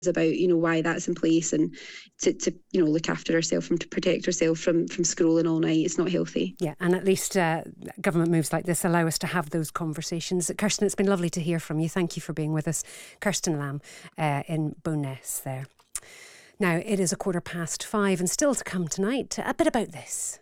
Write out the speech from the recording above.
about, why that's in place, and to look after herself and to protect herself from scrolling all night. It's not healthy. Yeah, and at least government moves like this allow us to have those conversations. Kirsten, it's been lovely to hear from you. Thank you for being with us. Kirsten Lamb in Bowness there. Now, it is 5:15, and still to come tonight, a bit about this.